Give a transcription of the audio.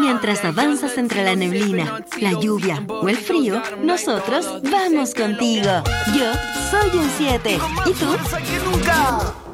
mientras avanzas entre la neblina, la lluvia o el frío, nosotros vamos contigo. Yo soy un 7. ¿Y tú? ¡Más fuerza que nunca!